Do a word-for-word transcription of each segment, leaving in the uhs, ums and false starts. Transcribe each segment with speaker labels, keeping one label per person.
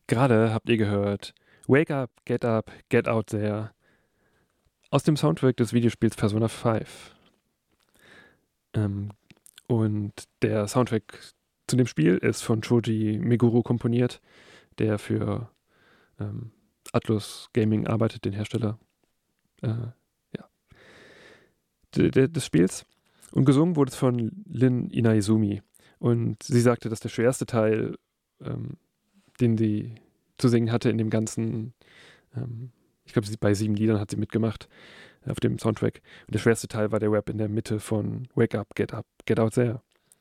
Speaker 1: Gerade habt ihr gehört Wake Up, Get Up, Get Out There aus dem Soundtrack des Videospiels Persona fünf. Ähm, und der Soundtrack zu dem Spiel ist von Shoji Meguro komponiert, der für ähm, Atlus Gaming arbeitet, den Hersteller äh, ja, de, de, des Spiels. Und gesungen wurde es von Lin Inaizumi. Und sie sagte, dass der schwerste Teil, ähm, den sie zu singen hatte in dem ganzen, ähm, ich glaube, bei sieben Liedern hat sie mitgemacht äh, auf dem Soundtrack. Und der schwerste Teil war der Rap in der Mitte von Wake Up, Get Up, Get Out There.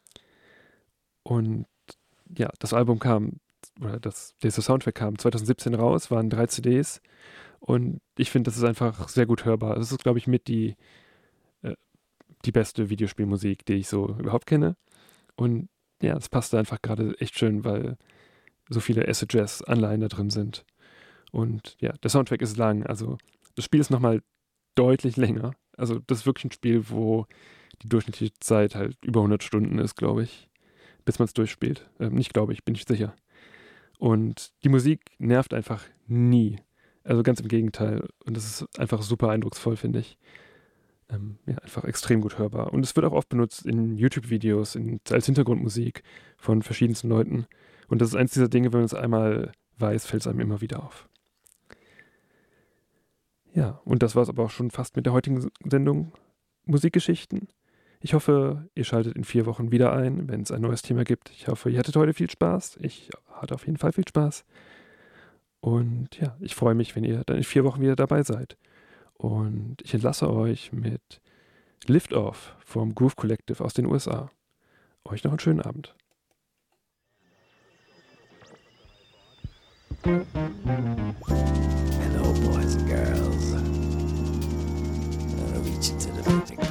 Speaker 1: Und ja, das Album kam, oder das, dieser Soundtrack kam zwanzig siebzehn raus, waren drei C Ds. Und ich finde, das ist einfach sehr gut hörbar. Das ist, glaube ich, mit die, äh, die beste Videospielmusik, die ich so überhaupt kenne. Und ja, es passt einfach gerade echt schön, weil so viele Acid-Jazz-Anleihen da drin sind. Und ja, der Soundtrack ist lang. Also das Spiel ist nochmal deutlich länger. Also das ist wirklich ein Spiel, wo die durchschnittliche Zeit halt über hundert Stunden ist, glaube ich, bis man es durchspielt. Ähm, nicht glaube ich, bin ich sicher. Und die Musik nervt einfach nie. Also ganz im Gegenteil. Und das ist einfach super eindrucksvoll, finde ich. Ähm, ja, einfach extrem gut hörbar. Und es wird auch oft benutzt in YouTube-Videos, in, als Hintergrundmusik von verschiedensten Leuten. Und das ist eins dieser Dinge, wenn man es einmal weiß, fällt es einem immer wieder auf. Ja, und das war es aber auch schon fast mit der heutigen Sendung Musikgeschichten. Ich hoffe, ihr schaltet in vier Wochen wieder ein, wenn es ein neues Thema gibt. Ich hoffe, ihr hattet heute viel Spaß. Ich hatte auf jeden Fall viel Spaß. Und ja, ich freue mich, wenn ihr dann in vier Wochen wieder dabei seid. Und ich entlasse euch mit Lift Off vom Groove Collective aus den U S A. Euch noch einen schönen Abend.
Speaker 2: Hello, boys and girls. I'm gonna reach into the picture.